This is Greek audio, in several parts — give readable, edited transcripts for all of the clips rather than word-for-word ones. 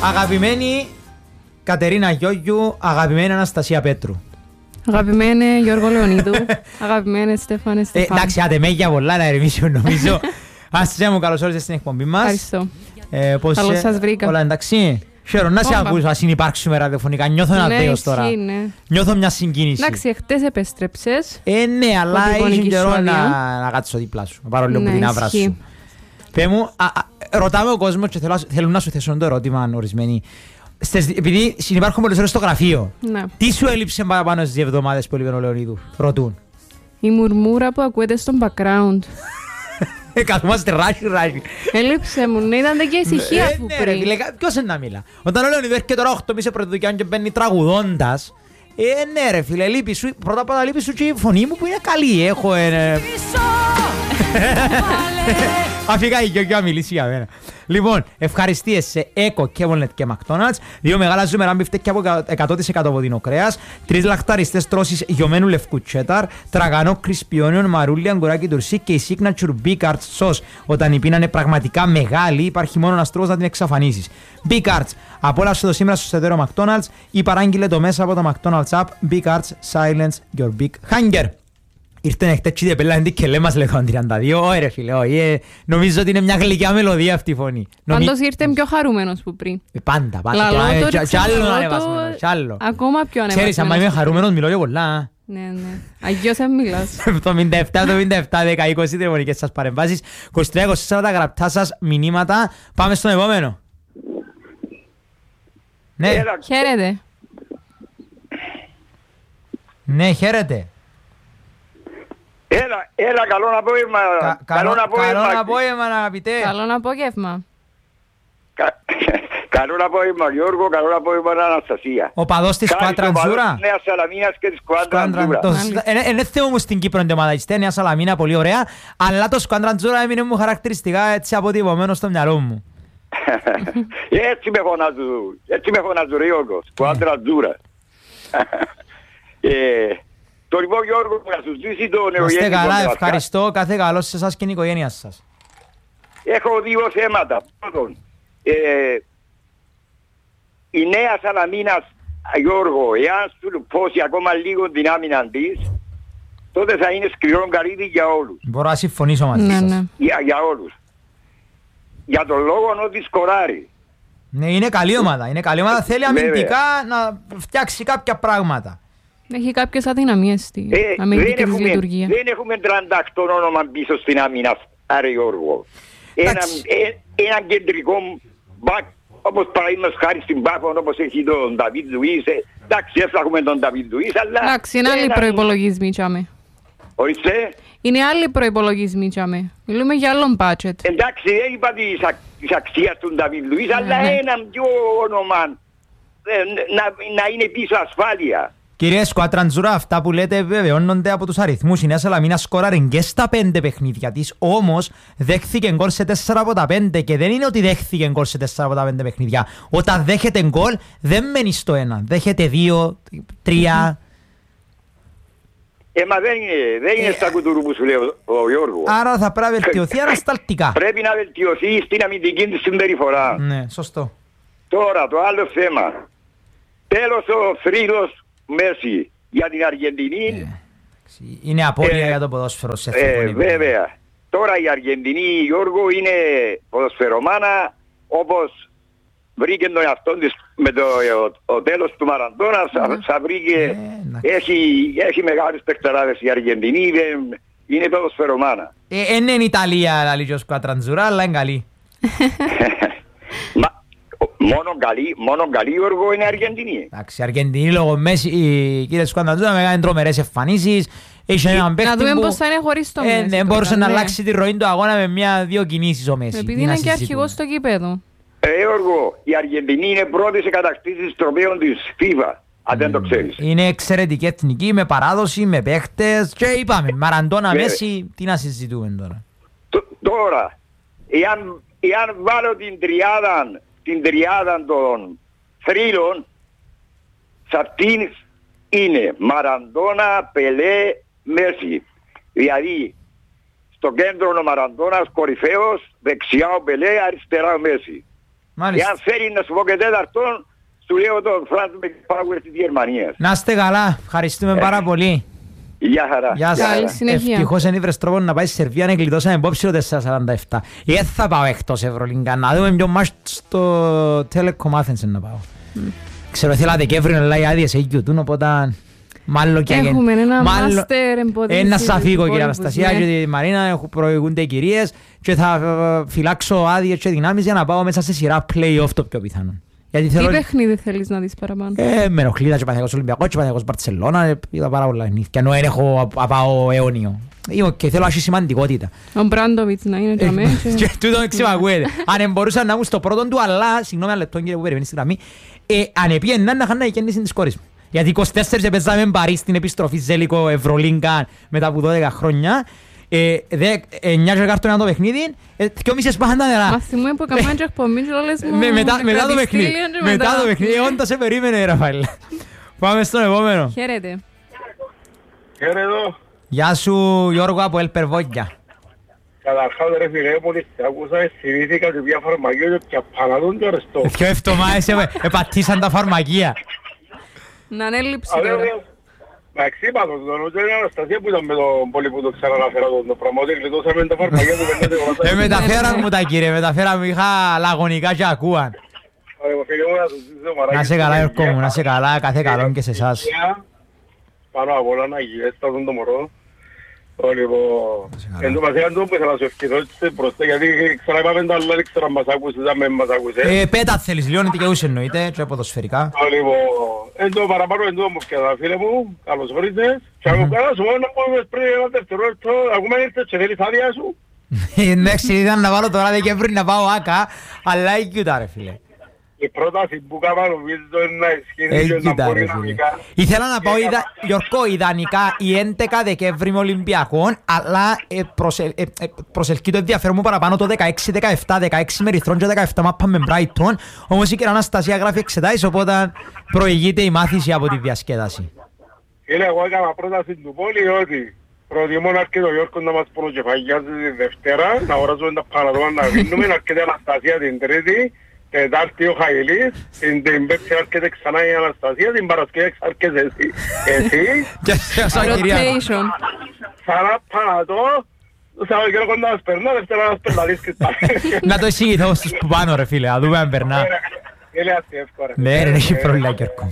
Αγαπημένη Κατερίνα Γιώργιου, αγαπημένη Αναστασία Πέτρου. Αγαπημένη Γιώργο Λεωνίδου, αγαπημένη Στέφανε Στεφάνου. Εντάξει, άντε με για πολλά να ερεμήσει νομίζω. Αστασία μου, καλώς όρισες στην εκπομπή μας. Ευχαριστώ. Καλώς σας βρήκα. Όλα εντάξει. Χαίρομαι να σε ακούσω, να συνυπάρξουμε ραδιοφωνικά. Νιώθω ένα δέος τώρα. Νιώθω μια συγκίνηση. Εντάξει, χτες επέστρεψες. Ναι, αλλά είχε καιρό να κάτσω δίπλα σου. Να πάρω λίγο την άβρα σου. Πες μου, ρωτάμε ο κόσμος και θέλουν να σου θέσουν το ερώτημα ορισμένοι. Επειδή συνυπάρχουν πολλές ώρες στο γραφείο, τι σου έλειψε παραπάνω στις 2 εβδομάδες που έλειπε ο Λεωνίδου, ρωτούν. Η μουρμούρα που ακούεται στο background. Καθόμαστε ράχι. Έλειψε μου, ήταν και ησυχία που πριν. Ποιος είναι να μιλά. Όταν ο Λεωνίδου έρχεται τώρα 8 μισή πρωτοδικιάν και μπαίνει τραγουδώντας, ναι ρε φίλε, λείπει σου, πρώτα απ' όλα λείπει σου και η φωνή μου που είναι καλή. Έχω αφήκα η Γιώργια μιλήσει για μένα. Λοιπόν, ευχαριστίες σε Eco, Kevelnet και McDonald's. 2 μεγάλα ζουμερά μπιφτέκια από 100% βοδινό κρέας. 3 λαχταριστές τρώσεις γιωμένου λευκού τσέταρ. Τραγανό κρυσπιόνιον, μαρούλι, αγκουράκι τουρσί και η signature B-Cards sauce. Όταν η πείνα είναι πραγματικά μεγάλη, υπάρχει μόνο ένας τρόπος να την εξαφανίσεις. B-Cards, απόλαυσε το σήμερα στο εστιατόριο McDonald's ή παράγγειλε το μέσα από το McDonald's app. B-Cards, silence your big hunger. Ήρθε να χτέτσι και πέλανε και λέει μας λέγον 32, ωραία φίλε, όχι, νομίζω ότι είναι μια γλυκιά μελωδία αυτή η φωνή. Πάντως ήρθε πιο χαρούμενος που πριν. Πάντα, κι άλλο να ανεβασμένος, κι άλλο. Ακόμα πιο ανεβασμένος. Ξέρεις, αν είμαι χαρούμενος μιλώ και πολλά. Ναι. Αγιώς δεν μιλάς. 77, 10, 20 τηλεφωνικές σας παρεμβάσεις, 23-24 τα γραπτά σας μηνύματα. Πάμε στον επόμενο. Ναι. Χαίρετε. Ναι, χαίρετε. Έλα, καλό απόγευμα. Καλό απόγευμα, αγαπητέ. Καλό απόγευμα. Καλό απόγευμα, Γιώργο, καλό απόγευμα, Αναστασία. Ο παδός της Σκουάντρα Τζούρα. Νέα Σαλαμίνας και της Σκουάντρα Τζούρα. Είναι θέμα μου στην Κύπρο εντεμαδαγιστέ, Νέα Σαλαμίνα, πολύ ωραία. Αλλά το Σκουάντρα Τζούρα έμεινε μου χαρακτηριστικά έτσι αποτυπωμένο στο μυαλό μου. Έτσι με φωνάζουν, Γιώργο, Σκουάντρα Τζούρα. Το λοιπόν Γιώργο να σου ζήσει το νεογέννητο. Είστε καλά, ευχαριστώ, κάθε καλό σε εσάς και την οικογένεια σας. Έχω 2 θέματα. Πρώτον, η Νέα Σαλαμίνας, Γιώργο, εάν σου πώσει ακόμα λίγο την άμυνα της, τότε θα είναι σκληρό καρύδι για όλους. Μπορώ να συμφωνήσω μαζί σας. Για όλους. Για τον λόγο ότι σκοράρει. Ναι, είναι καλή ομάδα. Θέλει αμυντικά να φτιάξει κάποια πράγματα. Έχει κάποιες αδυναμίες στη αμυντική της λειτουργία. Δεν έχουμε 38 όνομα πίσω στην άμυνα, άρε Γιώργο. Ένα κεντρικό μπακ, όπως παραδείγματος χάρη στην Πάφο, όπως έχει τον Νταβίτ Λουίς. Εντάξει, έφτιαχνουμε τον Νταβίτ Λουίς, αλλά... Εντάξει, είναι άλλοι προϋπολογισμοί, τσάμε. Ορίστε. Είναι άλλοι προϋπολογισμοί, τσάμε. Μιλούμε για άλλον budget. Εντάξει, δεν είπα της αξίας του Νταβίτ Λουίς, αλλά ένα πιο όνομα να είναι πίσω ασφάλεια. Κύριε Σκουάντρα, αυτά που λέτε βεβαιώνονται από τους αριθμούς. Η Νέα Σαλαμίνα σκόραρε και στα 5 παιχνίδια της, όμως δέχθηκε γκολ σε 4 από τα 5 και δεν είναι ότι δέχθηκε γκολ σε 4 από τα 5 παιχνίδια. Όταν δέχεται γκολ δεν μένει στο 1, δέχεται 2, 3. Μα δεν είναι στα κουτουρού που σου λέει ο Γιώργο. Άρα θα πρέπει να βελτιωθεί ανασταλτικά. Πρέπει να βελτιωθεί στην αμυντική της συμπεριφορά. Ναι, σωστό. Τώρα το άλλο θέμα. Τέλος ο θρύλος Μέση για την Αργεντινή. Είναι απώλεια για το ποδόσφαιρο σε εθνικό. Βέβαια. Τώρα η Αργεντινή, Γιώργο, είναι ποδοσφαιρομάνα, όπως βρήκε τον εαυτό της με το τέλος του Μαραντώνα. Θα βρήκε, έχει μεγάλες παιχτεράδες η Αργεντινή, είναι ποδοσφαιρομάνα. Είναι η Ιταλία, λέει ο Σκουάντρα, αλλά είναι καλή. Μόνο καλή, Γιώργο, είναι Αργεντινή. Εντάξει, Αργεντινή λόγω Μέση, κύριε Σκουάντρα, με κάνει τρομερές εμφανίσεις. Να δούμε πώς θα είναι χωρίς το Μέση. Ναι, μπορούσε να αλλάξει τη ροή του αγώνα με 1-2 κινήσεις ο Μέση. Επειδή είναι και αρχηγός στο γήπεδο. Γιώργο, η Αργεντινή είναι πρώτη σε κατακτήσεις τροπέων της FIFA, αν δεν το ξέρεις. Είναι εξαιρετική εθνική, με παράδοση, με παίχτες και είπαμε, Μαραντώνα, Μέση, τι να συζητούμε τώρα. Τώρα, εάν βάλω την τριάδα των θρύλων, σε αυτήν είναι Μαραντώνα, Πελέ, Μέση. Δηλαδή, στο κέντρο ο Μαραντώνας κορυφαίος, δεξιά ο Πελέ, αριστερά ο Μέση. Εάν θέλει να σου πω και τέταρτον, σου λέω το Franz Beckenbauer της Γερμανίας. Να είστε καλά, ευχαριστούμε πάρα πολύ. Γεια χαρά. Γεια σας. Καλή συνέχεια. Ευτυχώς εν ήβρες τρόπο να πάει στη Σερβία να γλιτώσαμε υπόψη το 447. Δεν θα πάω εκτός Ευρωλίγκα, να δούμε ποιο μάτς στο Telecom Athens να πάω. Ξέρω θέλα Δεκέμβριο να λέει άδειες εγγυουτούν, οπότε μάλλον και έχουμε ένα μάστερ εμποδίσει. Ένα σας φύγω κύριε Αναστασία και τη Μαρίνα, προηγούνται οι κυρίες και θα φυλάξω άδειες και δυνάμεις για να πάω μέσα σε σειρά play-off το πιο πιθανό. Τι παιχνίδι θέλεις να δεις παραπάνω? Με ενοχλεί και Παναθηναϊκός Ολυμπιακός και Παναθηναϊκός Μπαρτσελώνα, είδα πάρα πολλά παιχνίδια. Ενώ δεν έχω πάω αιώνιο. Και θέλω να έχει σημαντικότητα. Ο Μπράντοβιτς να είναι τζαμέ. Και τούτο εξημακούεται. Αν μπορούσα να ήμουν στο πρώτο του, αλλά, συγγνώμη ένα λεπτό κύριε που περιμένει στη γραμμή, αν επίεννα να χάνε η κίνηση της κόρης μου. Γιατί 24 παίζαμε Παρί στην επιστροφή Ζέλικο Ευρωλίγκα μετά από 12 χρόνια. 9 κάρτων ένα το παιχνίδι, 2,5 πάντα νερά. Μα θυμούμαι που έκαναν και εκπομπή και όλες μου μετά το παιχνίδι, μετά το παιχνίδι, όντας σε περίμενε Ραφαήλ. Πάμε στον επόμενο. Χαίρετε. Χαίρετο. Γεια σου Γιώργο από Ελπερβόγια. Καταρχάς ρε φίλε, μόλις te άκουσα, θυμήθηκα ότι πια φαρμακείο και απαναδούν και αρεστώ. Δυο εβδομάδες επατήσαν τα φαρμακεία. Να ανέλειψη τώρα. Εντάξει, πάντως, το νόμιζα είναι η Αναστασία που ήταν με τον πόλη που το ξαναναφέρα το πράγμα, ότι γλιτώσαμε τα φαρμακεία του πέντε κομμάτια. Μεταφέραν μου τα κύριε, μεταφέραν μου, είχα λαγωνικά και ακούαν. Να σε καλά Γιώργο μου, να σε καλά, κάθε καλό και σε εσάς. Πάνω απ' όλα να γυρέστατον το μωρό. Εν τω μεταξύ αν το που ήθελα να σου ευχηθώ μπροστά, γιατί ξαναείπαμε τα άλλα, δεν ξέρω αν μας άκουσες, αν μας άκουσες. Πέτα θέλεις, λίγο δικαιούσε εννοείται και ποδοσφαιρικά. Εν τω παραπάνω εν τω μου πιάτα φίλε μου, καλώς όρισες. Και αν μου κάνας μόνο να πούμε πριν ένα δευτερόλεπτο, ακούμε ήρθες και θέλεις άδεια σου. Εντάξει, ήταν να βάλω τώρα Δεκέμβρη να πάω άκα, αλλά έγκυουτα ρε φίλε. Η πρόταση που έκανα νομίζω είναι να ισχύει και να μπορεί να βγει. Ήθελα να πάω, Γιώργο, ιδανικά η 11 Δεκέμβρη με Ολυμπιακών, αλλά προσελκύει το ενδιαφέρον μου παραπάνω το 16-17, 16 με Ερυθρόν και 17 μάπα με Μπράιτον. Όμως η κυρία Αναστασία γράφει εξετάσεις, οπότε προηγείται η μάθηση από τη διασκέδαση. Φίλε, εγώ έκανα πρόταση του πόλη ότι προτιμώ να έρχεται ο Γιώργος να μας πονοκεφαγιάζει τη Δευτέρα, να αγοράζουμε τα παναδόμα να δίνουμε, να έρχεται η Αναστασία την Τρίτη. Τετάρτη ο Χαϊλής, την Πέμπτη έρχεται ξανά η Αναστασία, την Παρασκευή έρχεσαι εσύ. Rotation. Ξανά πανατώ, το Σαββατοκύριακο να μας περνά, Δευτέρα να μας περναλείς και τα. Να το εισηγηθώ στους που πάνω ρε φίλε, να δούμε αν περνά. Είναι αυτή εύκολα. Ναι ρε, έχει πρόβλημα Γιώργο.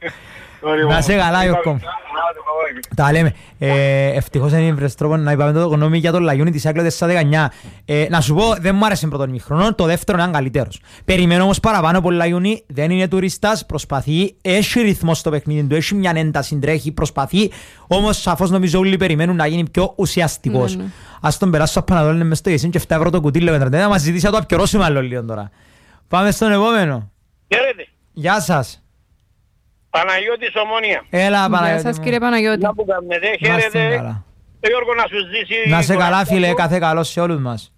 Να σε καλά Γιώργο. Τα λέμε. Ευτυχώς είναι βρες τρόπο να είπαμε το γνώμη για τον Λαγιούνι της Άκλο 4-19. Να σου πω, δεν μου άρεσε πρώτο ημίχρονο, το δεύτερο είναι καλύτερος. Περιμένω όμως παραπάνω από τον Λαγιούνι, δεν είναι τουρίστας, προσπαθεί, έχει ρυθμό στο παιχνίδι του, έχει μια ένταση, τρέχει, προσπαθεί, όμως σαφώς νομίζω όλοι περιμένουν να γίνει πιο ουσιαστικός. Ας τον περάσω από Παναδόλ, είναι μες στο Ιεσίν και 7 ευρώ το κουτί, λέω, να μας ζητήσει να το απκαιρώσουμε άλλο λίγο τώρα. Πάμε στον επόμενο. Χαίρετε. Γεια σας. Παναγιώτης Ομόνια. Έλα Παναγιώτη. Γεια σας κύριε Παναγιώτη. Να που κάνετε, χαίρετε. Γιώργο να σου ζήσει. Να σε καλά φίλε, κάθε καλό σε όλους μας.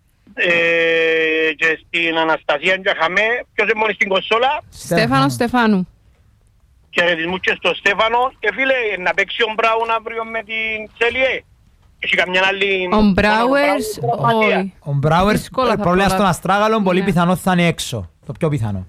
Και στην Αναστασία και χαμέ, ποιος είναι μόνοι στην κονσόλα. Στέφανο Στεφάνου. Χαιρετισμούς και στο Στέφανο. Και φίλε, να παίξει ο Μπράουν αύριο με την Τσέλιε. Έχει καμιά άλλη... Ο Μπράουερς, όχι. Ο Μπράουερς, πρόβλημα στον Αστράγαλο, πολύ πιθανό θα είναι έξω. Το πιο πιθανό.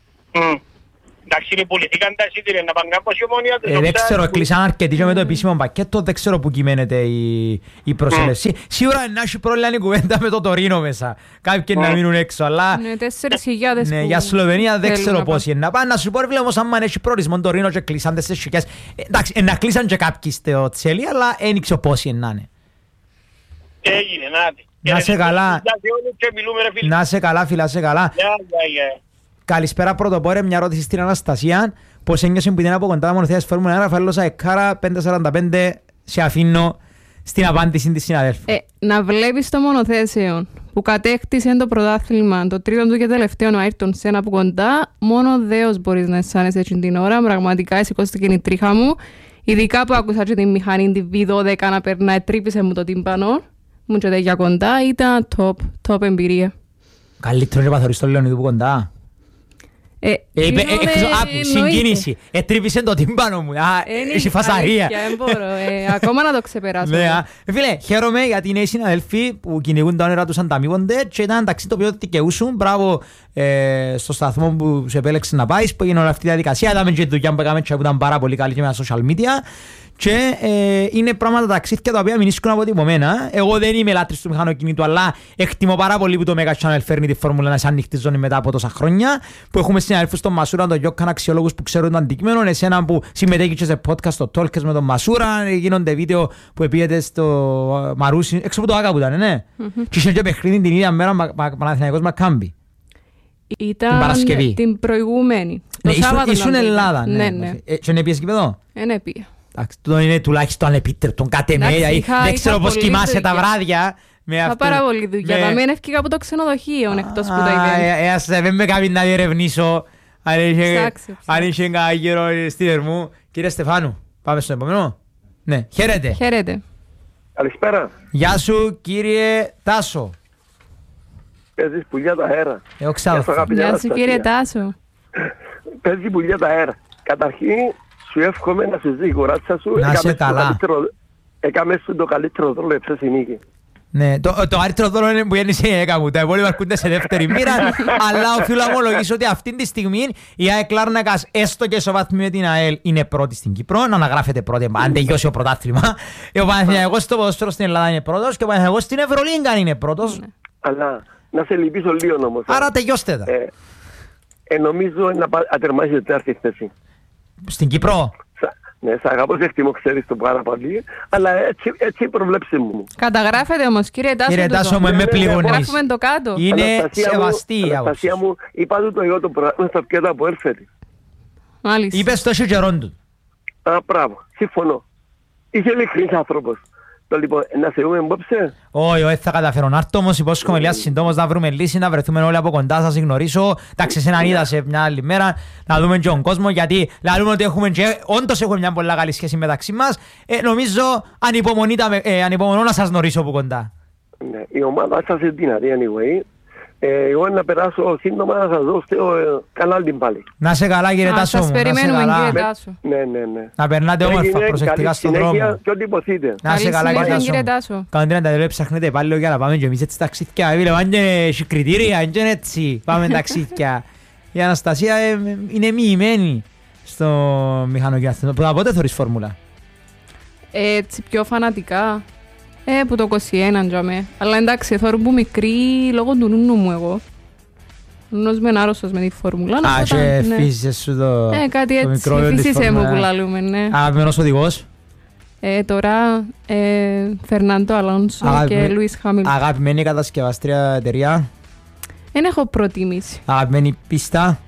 Εντάξει, είναι πολιτικά τα εισιτήρια να πάνε κάπως η Ομόνια. Δεν ξέρω, κλείσαν αρκετοί και με το επίσημο πακέτο, δεν ξέρω που κυμαίνεται η προσέλευση. Σίγουρα να έχει πρόβλημα η κουβέντα με το Τωρίνο μέσα. Κάποιοι να μείνουν έξω, αλλά... Ναι, 4.000 ναι, για Σλοβενία δεν ξέρω πόσοι είναι να πάνε. Να σου πω, βλέπω, αν έχει προορισμό Τωρίνο και κλείσαν 4.000. Εντάξει, να κλείσαν και κάποιοι στο Τσέλι, αλλά δεν ξέρω πόσοι είναι. Έγινε, να σε καλά. Να σε καλά, φίλα, σε καλά. Καλησπέρα πρωτοπόρε, μια ερώτηση στην Αναστασία. Πώς ένιωσε που ήταν από κοντά μονοθέας Φόρμουλα 1, Ραφαέλος Αεκάρα, 5.45, σε αφήνω στην απάντηση της συναδέλφου. Να βλέπεις το μονοθέσιο που κατέκτησε το πρωτάθλημα, το τρίτο του και τελευταίο ο Άιρτον Σένα από κοντά, μόνο Δέος μπορείς να αισθάνεσαι έτσι την ώρα. Πραγματικά σηκώστηκε η τρίχα μου. Ειδικά που άκουσα και τη μηχανή, τη V12 να περνάει, τρύπησε μου το τύμπανο. Μου και για κοντά, ήταν top εμπειρία. Καλύτερο και παθοριστό Λεωνίδου που κοντά. Άκου, συγκίνηση. Τρύπησε το τύμπανο μου. Έχει φασαρία. Δεν μπορώ. Ακόμα να το ξεπεράσω. Φίλε, χαίρομαι γιατί είναι οι συναδέλφοι που κυνηγούν τα όνειρα τους ανταμείβονται και ήταν ταξί το οποίο δικαιούσουν. Μπράβο στο σταθμό που σε επέλεξε να πάεις, που έγινε όλη αυτή η διαδικασία. Είδαμε και τη δουλειά που έκαμε και που ήταν πάρα πολύ καλή και με τα social media. Και είναι πράγματα ταξίδια τα οποία μηνίσκουν αποτυπωμένα. Εγώ δεν είμαι λάτρης του μηχανοκίνητου, αλλά εκτιμώ πάρα πολύ που το Mega Channel φέρνει τη Φόρμουλα 1 σε ανοιχτή ζώνη μετά από τόσα χρόνια. Που έχουμε συναδέλφους στον Μασούρα, τον Γιώκαν, αξιολόγους που ξέρουν το αντικείμενο. Εσένα που συμμετέχει και σε podcast, στο Talkers με τον Μασούρα. Γίνονται βίντεο που επήγεται στο Μαρούσι, έξω από το Άκα που ήταν, ναι. Και είχε και παιχνίδι την ίδια μέρα Παναθηναϊκός Μακάμπι. Ήταν την προηγούμενη. Ήσουν Ελλάδα, ναι. Και είναι πιες κήπεδο. Είναι πια. Αυτό είναι τουλάχιστον ανεπίτρεπτον κάτι με, δεν ξέρω πώς κοιμάσαι τα βράδια. Είχα πάρα πολύ δουλειά, θα μην έφυγα από το ξενοδοχείο εκτός που το event. Δεν με κάνει να διερευνήσω αν είχε ένα γύρο στη Δερμού. Κύριε Στεφάνου, πάμε στο επόμενο. Ναι, χαίρετε. Χαίρετε. Καλησπέρα. Γεια σου κύριε Τάσο. Παίζεις πουλιά τα αέρα. Γεια σου κύριε Τάσο. Παίζεις πουλιά τα αέρα. Καταρχήν σου εύχομαι να σου ζει η κοράτσα σου. Να είσαι καλά. Έκαμε σου το καλύτερο δρόμο έψε η νίκη. Ναι, το άρθρο δώρο είναι που γέννησε η ΕΚΑ μου. Τα υπόλοιπα αρκούνται σε δεύτερη μοίρα. Αλλά οφείλω να ομολογήσω ότι αυτή τη στιγμή η ΑΕΚ Λάρνακας, έστω και στο βαθμό με την ΑΕΛ, είναι πρώτη στην Κύπρο. Να αναγράφεται πρώτη, αν τελειώσει ο πρωτάθλημα. Ο Παναθηναϊκός στο ποδόσφαιρο στην Ελλάδα είναι πρώτος και ο Παναθηναϊκός στην Ευρωλίγκα είναι πρώτος. Αλλά να σε λυπήσω λίγο όμως. Άρα τελειώστε τα. Νομίζω να ατερμάσει την τέταρτη θέση. Στην Κύπρο. Ναι, σ' αγαπώ, σε εκτιμώ, ξέρεις το πάρα πολύ, αλλά έτσι προβλέψε μου. Καταγράφεται όμως, κύριε Τάσο. Κύριε Τάσο μου, με πληγωνείς. Γράφουμε το κάτω. Είναι σεβαστή. Αναστασία μου, είπα του το εγώ το πράγμα στα πιέτα από έρθετε. Μάλιστα. Είπες τόσο καιρόν του. Μπράβο, συμφωνώ. Είσαι ειλικρινής άνθρωπος. Λοιπόν, να σε δούμε απόψε. Όχι, δεν θα καταφέρω να έρθω, όμως υπόσχομαι λίγα συντόμως να βρούμε λύση, να βρεθούμε όλοι από κοντά, σας γνωρίσω. Εντάξει, σε έναν είδα σε μια άλλη μέρα, να δούμε και τον κόσμο, γιατί λέμε ότι έχουμε και όντως έχουμε μια πολύ καλή σχέση μεταξύ μας. Νομίζω ανυπομονώ να σας γνωρίσω από κοντά. Ναι, η ομάδα σας είναι δυνατή, anyway. Εγώ να περάσω σύντομα να σας δώσω κανάλι πάλι. Να σε καλά κύριε Τάσο μου. Σας περιμένουμε κύριε Τάσο. Ναι. Να περνάτε όμορφα προσεκτικά στον δρόμο. Και ό,τι υποθείτε. Να σε καλά κύριε Τάσο. Κάντε να τα ψάχνετε πάλι για να πάμε και εμείς έτσι ταξίδια. Πάμε και κριτήρια, είναι έτσι. Πάμε ταξίδια. Η Αναστασία είναι μοιημένη στο μηχανοκίνητο. Πότε θωρείς φόρμουλα? Έτσι πιο φανατικά. Που το 21 τζαμε. Αλλά εντάξει, θέλω που μικρή λόγω του νουνού μου εγώ. Νουνός με άρρωστος με τη φόρμουλα. Α, και φύσισες σου το κάτι έτσι, φύσισε μου που λαλούμε, ναι. Αγαπημένος οδηγός? Τώρα, Φερνάντο Αλόνσο και Λουίς Χάμιλτον. Αγαπημένη κατασκευαστρία εταιρεία? Δεν έχω προτίμηση. Αγαπημένη πίστα?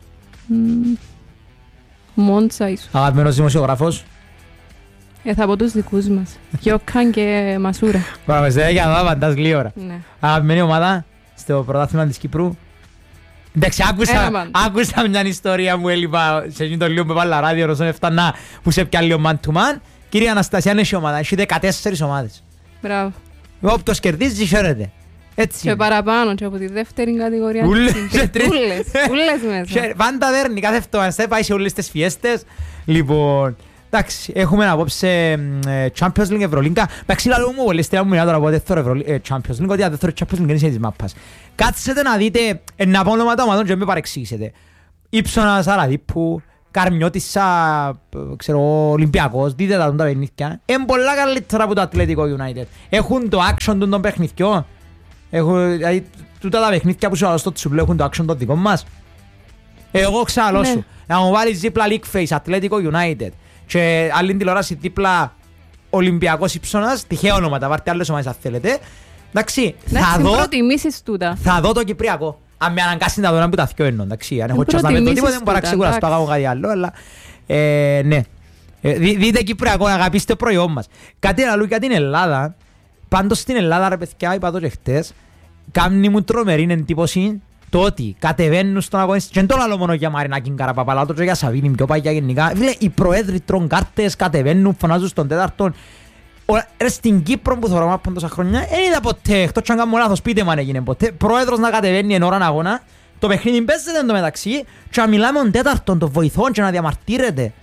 Μόντσα ίσως. Αγαπημένος δημοσιογράφος? Θα πω τους δικούς μας. Γιώκαν και Μασούρα. Πάμε για να απαντάς γλύωρα. Αγαπημένη ομάδα στο πρωτάθλημα της Κύπρου? Εντάξει, άκουσα μια ιστορία μου έλειπα σε εκείνο το λίγο με βάλα ράδιο όσο έφτανα που σε πια λίγο man to man. Κυρία Αναστασία, είναι η ομάδα, έχει 14 ομάδες. Μπράβο. Όποιος κερδίζει, χαίρεται. Έτσι. Και παραπάνω, και από τη δεύτερη κατηγορία. Ούλες μέσα. Πάντα δέρνει, κάθε εβδομάδα θα πάει σε όλες τις φιέστες. Λοιπόν, εντάξει, έχουμε απόψε Champions League, Ευρωλίγκα. Εντάξει, λαλό μου, πολύ στριά μου μιλά τώρα από δεύτερο Champions League, ότι δεύτερο Champions League είναι της μάπας. Κάτσετε να δείτε, να πω ονόματα ομάδων και με παρεξήγησετε. Ήψονας, Αραδίππου, Καρμιώτισσα, ξέρω, Ολυμπιακός, δείτε τα παιχνίδια. Είναι πολλά καλύτερα από το Atletico United. Έχουν το action των παιχνιδιών. Δηλαδή, τούτα τα παιχνίδια που σου βάλω στο τσουμπλό έχουν το action των δικών μας. Εγώ ξαλώ σου. Να μου βάλεις δίπλα League Face, Atletico United. Και άλλη τηλεόραση δίπλα Ολυμπιακός Ήψονας, τυχαία ονόματα, βάρτε άλλες ομάδες αν θέλετε. Εντάξει, θα δω το Κυπριακό. Αν με αναγκάσει να δω να μου τα θυκιώ εννοώ, εντάξει. Αν έχω τσάς να με το τίποτα, δεν μπορώ να ξεκουραστώ, το κάνω κάτι άλλο, αλλά ναι. Δείτε Κυπριακό, αγαπήστε προϊόν μας. Κάτι άλλο για την Ελλάδα, πάντως στην Ελλάδα, ρε παιδιά, είπα το και χτες, κάνει μου τρομερή εντύπωση το ότι κατεβαίνουν στον αγωνιστή, και δεν το λέω μόνο για Μαρινάκη Καραπαπαλά, το και για Σαβίνη, πιο παγιά γενικά. Φίλε, οι προέδροι τρώνε κάρτες, κατεβαίνουν, φωνάζουν στον τέταρτον. Στην Κύπρο που θωρώ από τόσα χρόνια, δεν είδα ποτέ, εκτός αν κάνω λάθος, πείτε μου αν έγινε ποτέ, πρόεδρος να κατεβαίνει εν ώρα αγώνα, Το παιχνίδι παίζεται εν τω μεταξύ και να μιλάμε τον τέταρτον, τον βοηθόν και να διαμαρτύρεται.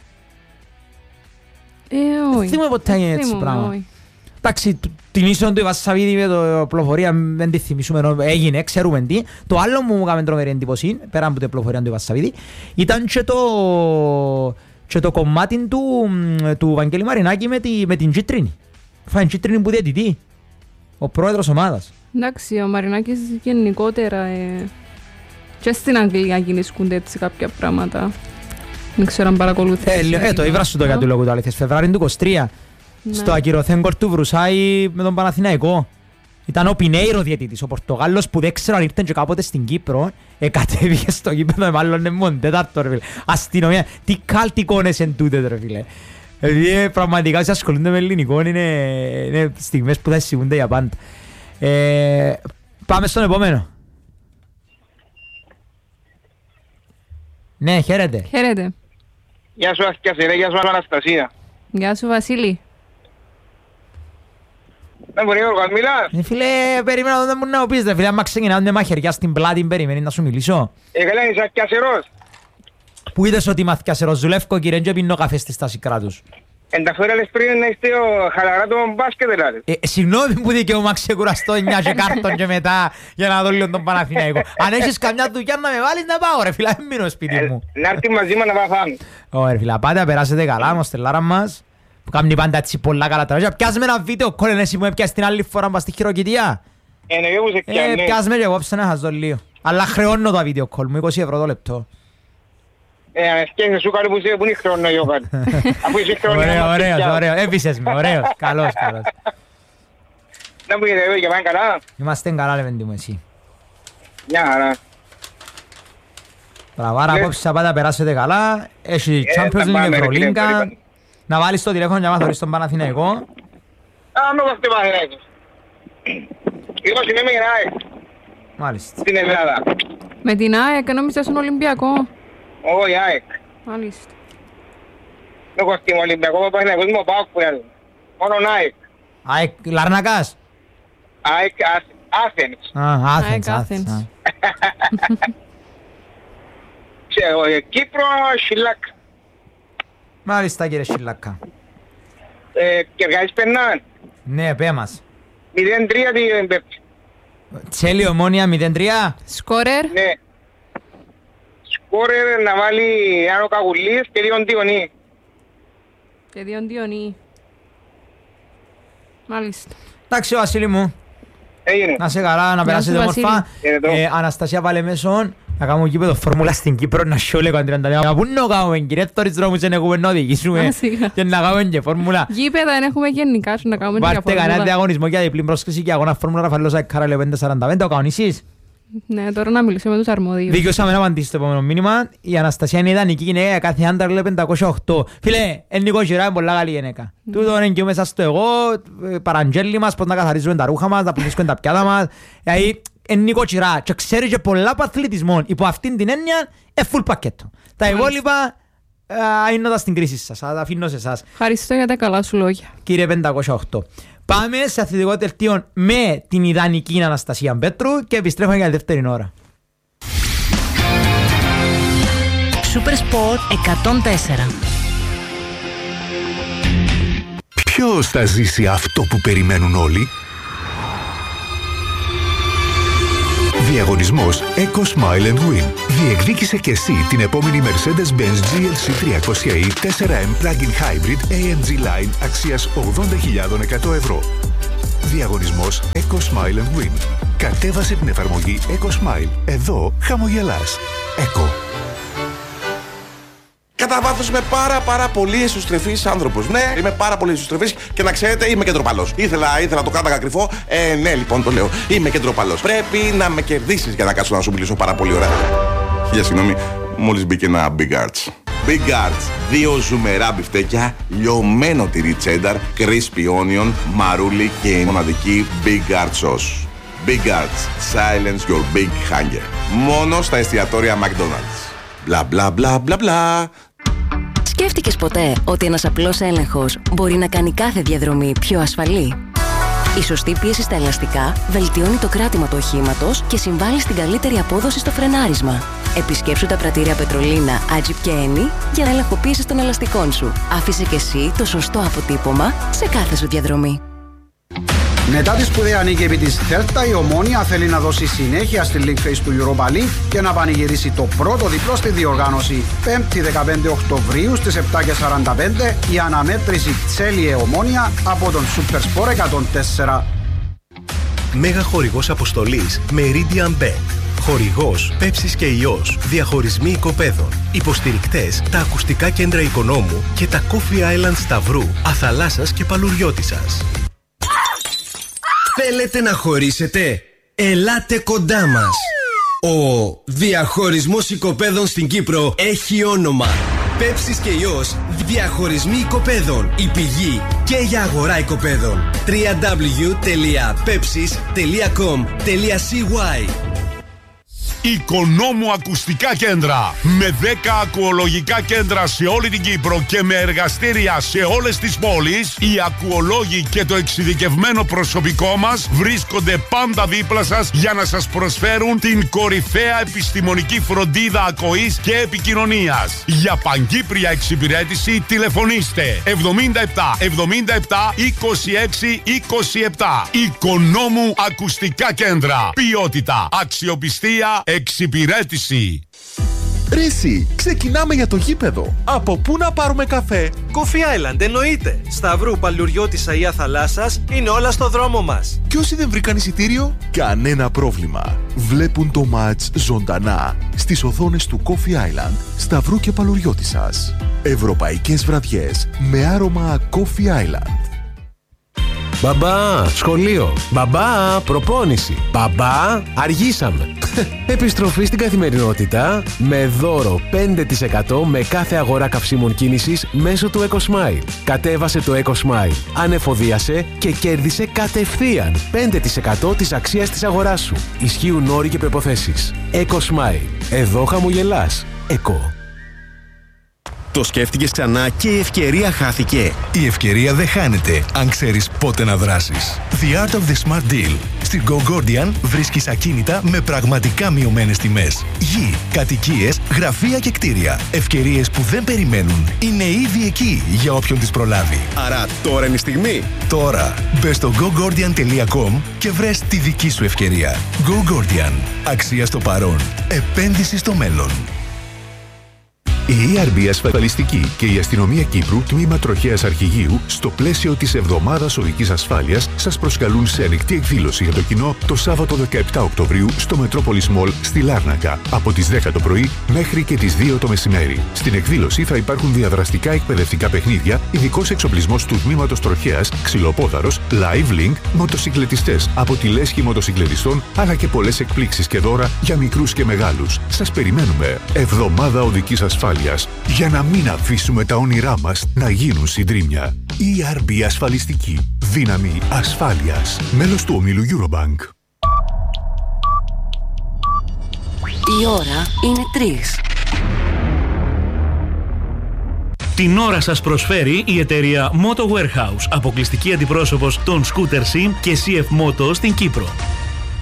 Όχι. Θυμούμε ποτέ έγινε έτσι πράγμα. Εντάξει, την ίσον του η Βασσαβίδη με το πληροφορία δεν τη θυμίσουμε, έγινε, ξέρουμε τι. Το άλλο μου έκαμε τρομερή εντύπωση, πέρα από την πληροφορία του η Βασσαβίδη, ήταν και το κομμάτι του Βαγγέλη Μαρινάκη με την Κίτρινη. Φάνε Κίτρινη που διαιτητή, ο πρόεδρος ομάδας. Εντάξει, ο Μαρινάκης γενικότερα και στην Αγγλία κινήσκονται έτσι κάποια πράγματα. Δεν ξέρω αν παρακολουθείς. Το ήβρα σου το για του λόγου του αλήθειας. Φεβράριν του 23, στο ακυρωθέν κορ του Βρουσάη με τον Παναθηναϊκό. Ήταν ο Πινέιρο διαιτητής, ο Πορτογάλος που δεν ξέρω αν ήρθε και κάποτε στην Κύπρο. Κατέβηκε στο γήπεδο, μάλλον είναι μόνο τέταρτο ρε φίλε. Αστυνομία, τι κάλτ εικόνες εν τούτες ρε φίλε. Δηλαδή πραγματικά όσοι ασχολούνται με ελληνικό είναι στιγμές που θα αισθηγούνται για πάντα. Πάμε στον επόμενο. Ναι, χαίρετε. Χαίρετε. Γεια σου Ασκιασερέ, γεια σου Αναστασία. Γεια σου Βασίλη. Δεν μπορεί Γιώργο, αν μιλάς. Φίλε, περίμενα να μου πεις ρε φίλε, άμα ξεκινάς με μαχαιριά στην πλάτη, περιμένει να σου μιλήσω. Καλά είσαι Ασκιασερός. Πού είδες ότι είμαι Ασκιασερός, δουλεύω κύριε και πίνω καφέ στη στάση κράτους. Εντάξει λες πριν να είστε χαλαρά το μπάσκετ δηλαδή. Συγγνώμη που δικαιούμαι ξεκουραστώ 9 και κάρτον και μετά για να δω λίγο τον Παναθηναϊκό. Αν έχεις καμιά δουλειά να με βάλεις να πάω ρε φίλε, μην μείνω σπίτι μου. Να έρθει μαζί μου να πάμε. Ωραία φίλε, πάτε, περάσετε καλά, μου στελάρα μας. Που κάνουν πάντα έτσι πολλά καλά τραγούδια. Πιάσme ένα βίντεο κόλλεν εσύ που με πιάσεις την άλλη φορά πας στη χειροκητία. Εγώ που σε πιάνε. Πιάσμε και εγώ ψε να χαζώ λίγο. Αλλά χρεώνω το βίντεο κόλλ μου, 20 ευρώ το λεπτό. Αν σκέφτεσαι σου κάτι που είναι χρόνο Γιώργο. Αφού είσαι χρόνο. Ωραίος, έπεισες με, ωραίος, καλός. Να μου είδε και πάνε καλά. Είμαστε καλά λεβέντη μου εσύ. Μια χαρά. Άρα απόψε θα πάτε περάσετε καλά. Έχει Champions League Ευρωλίγκα. Να βάλεις το τηλέφωνο για να θωρείς τον Παναθηναϊκό. Με αυτό Παναθηναϊκός. Εγώ είμαι για ΑΕΚ. Μάλιστα. Στην Ελλάδα. Με την ΑΕΚ νόμιζα στον Ολυμπιακό. Όχι ΑΕΚ. Μάλιστα. Εγώ στην Ολυμπιακό Παναθηναϊκός είμαι ο ΠΑΟΚ που είναι. Μόνο ΑΕΚ. ΑΕΚ Λαρνακάς. ΑΕΚ Athens. Athens. Κύπρο Σιλάκ. Μάλιστα κύριε Σιλάκα. Και βγάζεις περνάν. Ναι, πέ μας. 0-3 την Πέπτη. Τσέλη Ομόνια 0-3. Σκόρερ. Ναι. Σκόρερ να βάλει Άνω Καγουλής και 2 Διονύη. Και 2 Διονύη. Μάλιστα. Εντάξει Βασίλη μου. Έγινε. Να σε καλά, να περάσετε όμορφα. Αναστασία βάλε μέσον. Να κάνουμε γήπεδο φόρμουλα στην Κύπρο να σιόλε κοντά 39. Πού να κάνουμε κύριε τόρις δρόμους δεν έχουμε να οδηγήσουμε και να κάνουμε και φόρμουλα. Γήπεδα δεν έχουμε γενικά να κάνουμε και φόρμουλα. Βάλτε κανένα διαγωνισμό για διπλή πρόσκληση και αγώνα φόρμουλα Ραφαλώσα Κάρα 545. Το κανονίσεις. Ναι, τώρα να μιλήσουμε με τους αρμοδίους. Δικαιώσαμε να απαντήσει το επόμενο μήνυμα. Η Αναστασία είναι ιδανική γυναίκα, κάθε άντρα λέει 508. Φίλε, Νικό Γυρά είναι πολλά καλή γυναίκα. Τούτο είναι και μέσα στο εγώ, παραγγέλνει μας, πώς να καθαρίζουμε τα ρούχα μας, να πλυνίσκουμε τα πιάτα μας. Δηλαδή, είναι Νικό Γυρά και ξέρει και πολλά από αθλητισμό. Υπό αυτήν την έννοια, full πακέτο. Τα υπόλοιπα είναι στην κρίση σας, θα τα αφήνω σε εσάς. Ευχαριστώ για τα καλά σου λόγια. Κύριε 508. Πάμε σε αθλητικό δελτίο με την ιδανική Αναστασία Πέτρου και επιστρέφουμε για τη δεύτερη ώρα. Super Sport 104. Ποιος θα ζήσει αυτό που περιμένουν όλοι? Διαγωνισμός Eco Smile and Win. Διεκδίκησε και εσύ την επόμενη Mercedes-Benz GLC 300e 4M Plug-in Hybrid AMG Line αξίας 80.100 ευρώ. Διαγωνισμός Eco Smile and Win. Κατέβασε την εφαρμογή Eco Smile. Εδώ χαμογελάς. Eco. Κατά βάθος είμαι πάρα πολύ εσωστρεφής άνθρωπος. Ναι, είμαι πάρα πολύ εσωστρεφής και να ξέρετε είμαι κεντροπαλός. Ήθελα το κράταγα κρυφό. Ναι, λοιπόν το λέω. Είμαι κεντροπαλός. Πρέπει να με κερδίσεις για να κάτσω να σου μιλήσω πάρα πολύ ωραία. Χίλια συγγνώμη, μόλις μπήκε ένα Big Arts. Big Arts. 2 ζουμερά μπιφτέκια, λιωμένο τυρί τσένταρ, crispy onion, μαρούλι και η μοναδική Big Arts sauce. Big Arts. Silence your big hunger. Μόνο στα εστιατόρια McDonald's. Μπλα μπλα μπλα μπλα μπλα. Σκέφτηκες ποτέ ότι ένας απλός έλεγχος μπορεί να κάνει κάθε διαδρομή πιο ασφαλή? Η σωστή πίεση στα ελαστικά βελτιώνει το κράτημα του οχήματος και συμβάλλει στην καλύτερη απόδοση στο φρενάρισμα. Επισκέψου τα πρατήρια Πετρολίνα, Άτζιπ και Ένι για να ελεγχοποιήσεις των ελαστικών σου. Άφησε και εσύ το σωστό αποτύπωμα σε κάθε σου διαδρομή. Μετά τη σπουδαία νίκη επί της Θέλτα, η Ομόνοια θέλει να δώσει συνέχεια στη League Phase του Europa League και να πανηγυρίσει το πρώτο διπλό στη διοργάνωση. 5η 15 Οκτωβρίου στις 7:45 η αναμέτρηση Τσέλιε Ομόνοια από τον Super Sport 104. Μέγα χορηγός αποστολής Meridian Bank. Χορηγός Πέψης και Ιός. Διαχωρισμοί οικοπαίδων. Υποστηρικτές τα ακουστικά κέντρα Οικονόμου και τα Coffee Island Σταυρού, Αθαλάσσας και Παλουριώτισσας. Θέλετε να χωρίσετε? Ελάτε κοντά μας. Ο διαχωρισμός οικοπαίδων στην Κύπρο έχει όνομα. Πέψης και Ιός. Διαχωρισμοί οικοπαίδων. Η πηγή και για αγορά οικοπαίδων. www.pepsis.com.cy. Οικονόμου Ακουστικά Κέντρα. Με 10 ακουολογικά κέντρα σε όλη την Κύπρο και με εργαστήρια σε όλες τις πόλεις, οι ακουολόγοι και το εξειδικευμένο προσωπικό μας βρίσκονται πάντα δίπλα σας για να σας προσφέρουν την κορυφαία επιστημονική φροντίδα ακοής και επικοινωνίας. Για παγκύπρια εξυπηρέτηση τηλεφωνήστε 77 77 26 27. Οικονόμου Ακουστικά Κέντρα. Ποιότητα, αξιοπιστία, εξυπηρέτηση. Ρε εσύ, ξεκινάμε για το γήπεδο. Από πού να πάρουμε καφέ? Coffee Island, εννοείται. Σταυρού, Παλουριώτισσα ή Αθαλάσσας είναι όλα στο δρόμο μας. Και όσοι δεν βρήκαν εισιτήριο, κανένα πρόβλημα. Βλέπουν το μάτς ζωντανά στις οθόνες του Coffee Island, Σταυρού και Παλουριώτισσας. Ευρωπαϊκές βραδιές με άρωμα Coffee Island. Μπαμπά, σχολείο. Μπαμπά, προπόνηση. Μπαμπά, αργήσαμε. Επιστροφή στην καθημερινότητα με δώρο 5% με κάθε αγορά καυσίμων κίνησης μέσω του EcoSmile. Κατέβασε το EcoSmile, ανεφοδίασε και κέρδισε κατευθείαν 5% της αξίας της αγοράς σου. Ισχύουν όροι και προϋποθέσεις. EcoSmile. Εδώ χαμογελάς. Eco. Το σκέφτηκες ξανά και η ευκαιρία χάθηκε. Η ευκαιρία δεν χάνεται αν ξέρεις πότε να δράσεις. The Art of the Smart Deal. Στην Go Gordian βρίσκεις ακίνητα με πραγματικά μειωμένες τιμές. Γη, κατοικίες, γραφεία και κτίρια. Ευκαιρίες που δεν περιμένουν. Είναι ήδη εκεί για όποιον τις προλάβει. Άρα τώρα είναι η στιγμή. Τώρα μπες στο gogordian.com και βρες τη δική σου ευκαιρία. Go Gordian. Αξία στο παρόν. Επένδυση στο μέλλον. Η ERB Ασφαλιστική και η Αστυνομία Κύπρου, τμήμα Τροχέας Αρχηγείου, στο πλαίσιο της Εβδομάδας Οδικής Ασφάλειας, σας προσκαλούν σε ανοιχτή εκδήλωση για το κοινό το Σάββατο 17 Οκτωβρίου στο Metropolis Mall στη Λάρνακα, από τις 10 το πρωί μέχρι και τις 2 το μεσημέρι. Στην εκδήλωση θα υπάρχουν διαδραστικά εκπαιδευτικά παιχνίδια, ειδικός εξοπλισμός του τμήματος Τροχέας, ξυλοπόδαρος, live link, μοτοσυκλετιστές από τη λέσχη μοτοσυκλετιστών, αλλά και πολλές εκπλήξεις και δώρα για μικρούς και μεγάλους. Σας περιμένουμε. Εβδομάδα Οδικής Ασφάλειας. Για να μην αφήσουμε τα όνειρά μας να γίνουν συντρίμμια. ERB Ασφαλιστική. Δύναμη ασφάλειας. Μέλος του ομίλου Eurobank. Η ώρα είναι 3. Την ώρα σας προσφέρει η εταιρεία Moto Warehouse, αποκλειστική αντιπρόσωπος των Scooter Sim και CF Moto στην Κύπρο.